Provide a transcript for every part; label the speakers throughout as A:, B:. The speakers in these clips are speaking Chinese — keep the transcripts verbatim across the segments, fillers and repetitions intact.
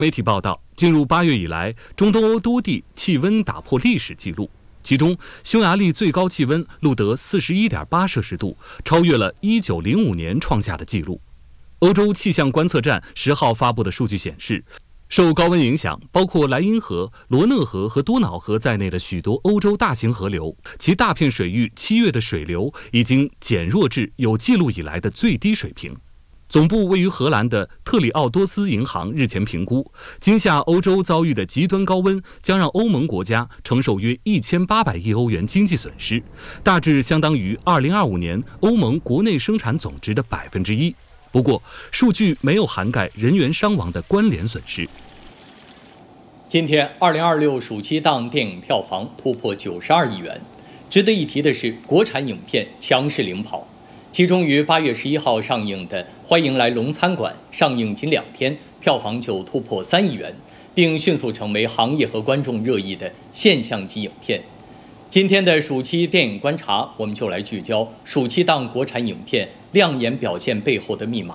A: 媒体报道，进入八月以来，中东欧多地气温打破历史纪录，其中匈牙利最高气温录得 四十一点八摄氏度，超越了一九零五年创下的纪录。欧洲气象观测站十号发布的数据显示，受高温影响，包括莱茵河、罗讷河和多瑙河在内的许多欧洲大型河流，其大片水域七月的水流已经减弱至有记录以来的最低水平。总部位于荷兰的特里奥多斯银行日前评估，今夏欧洲遭遇的极端高温将让欧盟国家承受约一千八百亿欧元经济损失，大致相当于二零二五年欧盟国内生产总值的百分之一。不过，数据没有涵盖人员伤亡的关联损失。
B: 今天，二零二六暑期档电影票房突破九十二亿元。值得一提的是，国产影片强势领跑。其中于八月十一号上映的《欢迎来龙餐馆》上映仅两天，票房就突破三亿元，并迅速成为行业和观众热议的现象级影片。今天的暑期电影观察，我们就来聚焦暑期档国产影片亮眼表现背后的密码。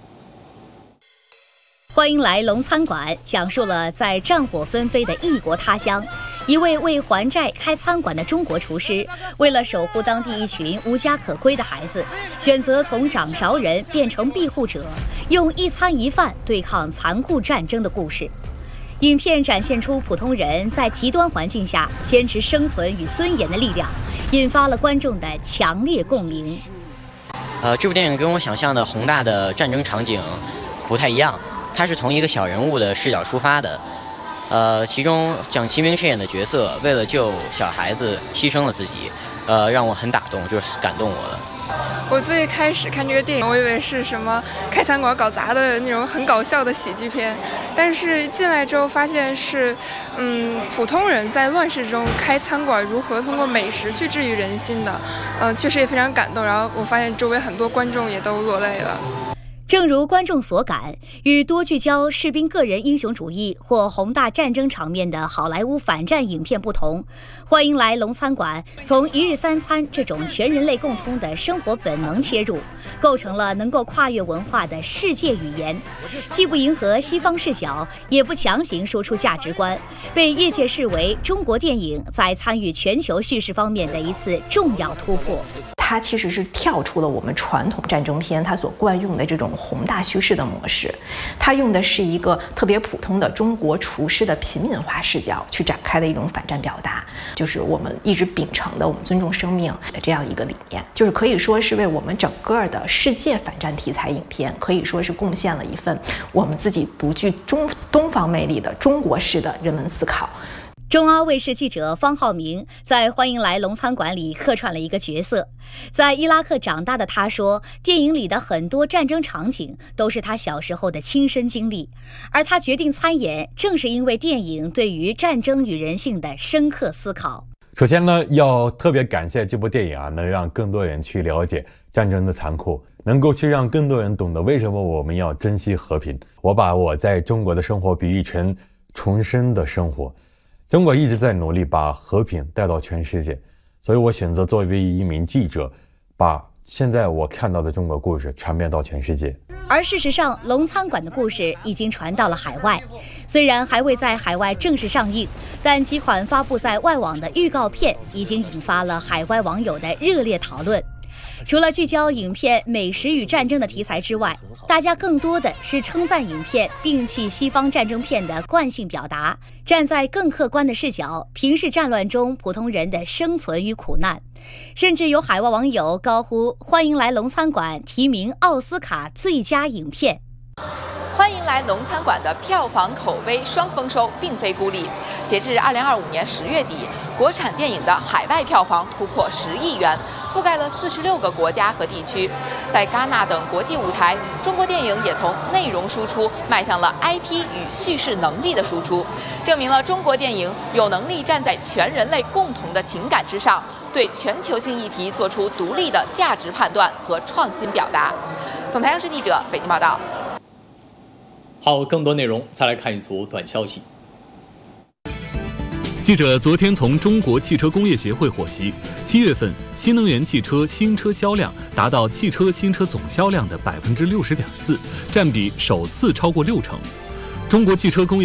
C: 欢迎来龙餐馆讲述了在战火纷飞的异国他乡，一位为还债开餐馆的中国厨师，为了守护当地一群无家可归的孩子，选择从掌勺人变成庇护者，用一餐一饭对抗残酷战争的故事。影片展现出普通人在极端环境下坚持生存与尊严的力量，引发了观众的强烈共鸣。
D: 呃，这部电影跟我想象的宏大的战争场景不太一样。他是从一个小人物的视角出发的，呃，其中蒋奇明饰演的角色为了救小孩子牺牲了自己，呃，让我很打动，就是感动我了。
E: 我最开始看这个电影，我以为是什么开餐馆搞砸的那种很搞笑的喜剧片，但是进来之后发现是，嗯，普通人在乱世中开餐馆如何通过美食去治愈人心的，嗯、呃，确实也非常感动。然后我发现周围很多观众也都落泪了。
C: 正如观众所感，与多聚焦士兵个人英雄主义或宏大战争场面的好莱坞反战影片不同，欢迎来龙餐馆从一日三餐这种全人类共通的生活本能切入，构成了能够跨越文化的世界语言，既不迎合西方视角，也不强行输出价值观，被业界视为中国电影在参与全球叙事方面的一次重要突破。
F: 它其实是跳出了我们传统战争片它所惯用的这种宏大叙事的模式，它用的是一个特别普通的中国厨师的平民化视角去展开的一种反战表达，就是我们一直秉承的我们尊重生命的这样一个理念，就是可以说是为我们整个的世界反战题材影片可以说是贡献了一份我们自己独具中东方魅力的中国式的人文思考。
C: 中阿卫视记者方浩明在《欢迎来龙餐馆》里客串了一个角色，在伊拉克长大的他说，电影里的很多战争场景都是他小时候的亲身经历，而他决定参演，正是因为电影对于战争与人性的深刻思考。
G: 首先呢，要特别感谢这部电影啊，能让更多人去了解战争的残酷，能够去让更多人懂得为什么我们要珍惜和平。我把我在中国的生活比喻成重生的生活。中国一直在努力把和平带到全世界，所以我选择作为一名记者，把现在我看到的中国故事传遍到全世界。
C: 而事实上，龙餐馆的故事已经传到了海外，虽然还未在海外正式上映，但几款发布在外网的预告片已经引发了海外网友的热烈讨论。除了聚焦影片美食与战争的题材之外，大家更多的是称赞影片摒弃西方战争片的惯性表达，站在更客观的视角平视战乱中普通人的生存与苦难。甚至有海外网友高呼欢迎来龙餐馆提名奥斯卡最佳影片。
H: 欢迎来龙餐馆的票房口碑双丰收并非孤立。截至二零二五年十月底，国产电影的海外票房突破十亿元，覆盖了四十六个国家和地区。在戛纳等国际舞台，中国电影也从内容输出迈向了 I P 与叙事能力的输出，证明了中国电影有能力站在全人类共同的情感之上，对全球性议题做出独立的价值判断和创新表达。总台央视记者北京报道。
B: 好，更多内容再来看一组短消息。
A: 记者昨天从中国汽车工业协会获悉，七月份新能源汽车新车销量达到汽车新车总销量的百分之六十点四，占比首次超过六成。 中国汽车工业